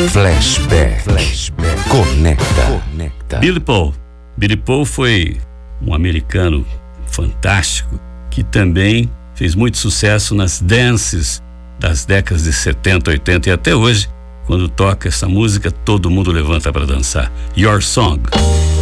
Flashback. Conecta. Billy Paul. Billy Paul foi um americano fantástico que também fez muito sucesso nas dances das décadas de 70, 80 e até hoje, quando toca essa música, todo mundo levanta para dançar. Your Song.